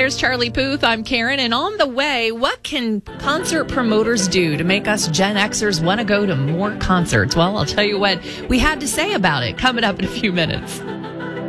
There's Charlie Puth. I'm Karen. And on the way, what can concert promoters do to make us Gen Xers want to go to more concerts? Well, I'll tell you what we had to say about it coming up in a few minutes.